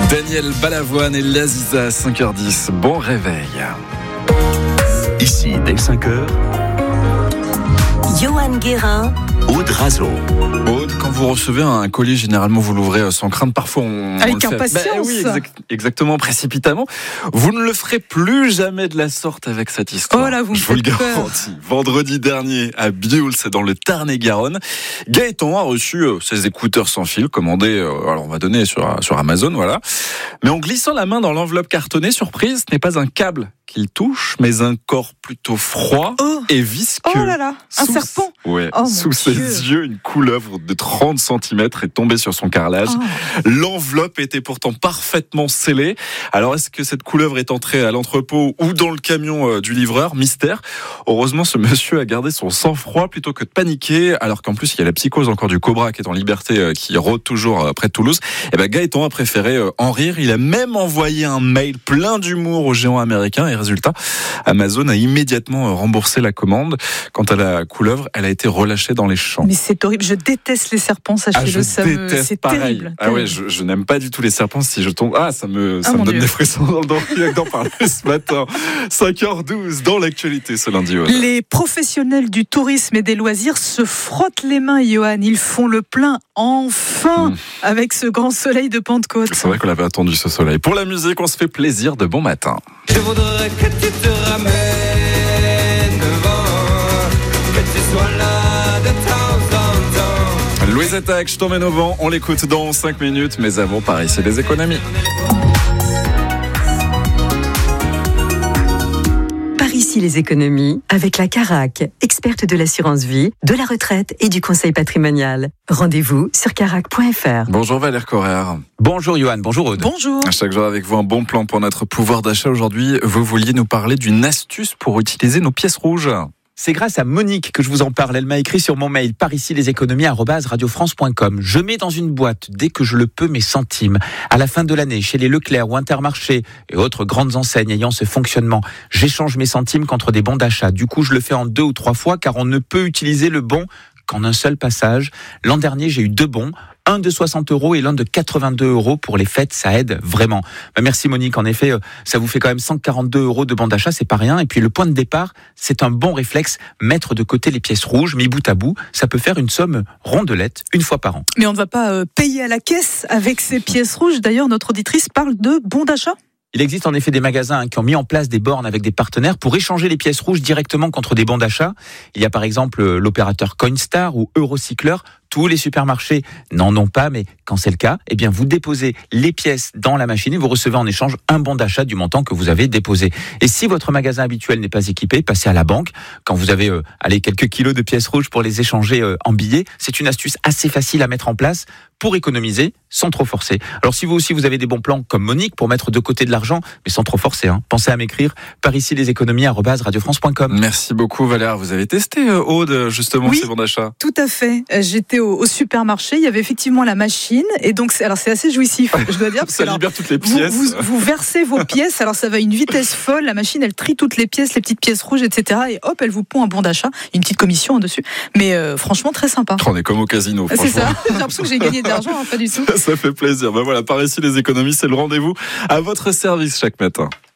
Daniel Balavoine et Laziza, 5h10. Bon réveil. Ici, dès 5h, Johan Guérin, Aude Razo. Aude, quand vous recevez un colis, généralement vous l'ouvrez sans crainte. Parfois avec impatience. Oui, exactement, précipitamment. Vous ne le ferez plus jamais de la sorte avec cette histoire. Oh là, vous me Je vous le faites peur. garantis. Vendredi dernier, à Biouls, c'est dans le Tarn-et-Garonne, Gaëtan a reçu ses écouteurs sans fil commandés. Alors on va donner sur Amazon, voilà. Mais en glissant la main dans l'enveloppe cartonnée, surprise, ce n'est pas un câble qu'il touche, mais un corps plutôt froid et visqueux. Oh là là, un serpent. Ouais, Oh, sous mon ses Dieu. yeux, une couleuvre de 30 cm est tombée sur son carrelage. L'enveloppe était pourtant parfaitement scellée. Alors, est-ce que cette couleuvre est entrée à l'entrepôt ou dans le camion du livreur? Mystère. Heureusement, ce monsieur a gardé son sang-froid plutôt que de paniquer, alors qu'en plus, il y a la psychose encore du cobra qui est en liberté, qui rôde toujours près de Toulouse. Et ben, Gaëtan a préféré en rire. Il a même envoyé un mail plein d'humour aux géants américains. Et résultat, Amazon a immédiatement remboursé la commande. Quant à la couleuvre, elle a été relâchée dans les champs. Mais c'est horrible, je déteste les serpents, sachez-le, c'est pareil. terrible. Ah ouais, je n'aime pas du tout les serpents. Si je tombe, ça me mon donne Dieu. des frissons dans le dos rien que d'en parler ce matin. 5h12 dans l'actualité ce lundi. Les professionnels du tourisme et des loisirs se frottent les mains, Johan. Ils font le plein, enfin, avec ce grand soleil de Pentecôte. C'est vrai qu'on avait attendu ce soleil. Pour la musique, on se fait plaisir de bon matin. Je voudrais que tu te ramènes devant, que tu sois là de temps en temps. Louise Attaque, je t'emmène au vent. On l'écoute dans 5 minutes, mais avant, par ici, les économies. par ici les économies, avec la Carac, experte de l'assurance vie, de la retraite et du conseil patrimonial. Rendez-vous sur carac.fr. Bonjour Valère Correr. Bonjour Johan, bonjour Aude. Bonjour. À chaque jour avec vous, un bon plan pour notre pouvoir d'achat. Aujourd'hui, vous vouliez nous parler d'une astuce pour utiliser nos pièces rouges. C'est grâce à Monique que je vous en parle. Elle m'a écrit sur mon mail paricileséconomies@radiofrance.com. Je mets dans une boîte, dès que je le peux, mes centimes. À la fin de l'année, chez les Leclerc ou Intermarché et autres grandes enseignes ayant ce fonctionnement, j'échange mes centimes contre des bons d'achat. Du coup, je le fais en 2 ou 3 fois car on ne peut utiliser le bon qu'en un seul passage. L'an dernier, j'ai eu 2 bons. Un de 60 € et l'un de 82 € pour les fêtes, ça aide vraiment. Merci Monique, en effet, ça vous fait quand même 142 € de bon d'achat, c'est pas rien. Et puis le point de départ, c'est un bon réflexe, mettre de côté les pièces rouges, mis bout à bout, ça peut faire une somme rondelette, une fois par an. Mais on ne va pas payer à la caisse avec ces pièces rouges. D'ailleurs, notre auditrice parle de bon d'achat. Il existe en effet des magasins qui ont mis en place des bornes avec des partenaires pour échanger les pièces rouges directement contre des bons d'achat. Il y a par exemple l'opérateur Coinstar ou Eurocycler. Tous les supermarchés n'en ont pas, mais quand c'est le cas, eh bien vous déposez les pièces dans la machine et vous recevez en échange un bon d'achat du montant que vous avez déposé. Et si votre magasin habituel n'est pas équipé, passez à la banque. Quand vous avez quelques kilos de pièces rouges pour les échanger en billets, c'est une astuce assez facile à mettre en place pour économiser sans trop forcer. Alors si vous aussi vous avez des bons plans comme Monique pour mettre de côté de l'argent, mais sans trop forcer, pensez à m'écrire paricileséconomies@radiofrance.com. Merci beaucoup Valère. Vous avez testé Aude justement ces bons d'achat? Tout à fait. J'étais au supermarché, il y avait effectivement la machine et donc c'est assez jouissif, je dois dire, parce Ça que libère toutes les pièces. vous versez vos pièces, alors ça va à une vitesse folle, la machine elle trie toutes les pièces, les petites pièces rouges, etc. et hop, elle vous pond un bon d'achat, une petite commission en dessus, mais franchement très sympa. On est comme au casino, franchement. C'est ça, j'ai l'impression que j'ai gagné de l'argent, pas du tout. Ça fait plaisir. Ben voilà, par ici les économies, c'est le rendez-vous à votre service chaque matin.